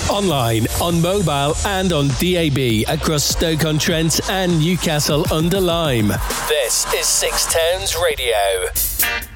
Online, on mobile and on DAB across Stoke-on-Trent and Newcastle under Lyme. This is Six Towns Radio.